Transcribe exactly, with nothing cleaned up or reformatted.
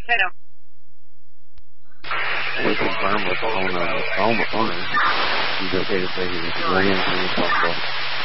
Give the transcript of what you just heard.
Hello. We confirm with the owner, owner, owner. He's okay to say he was going in as soon as possible.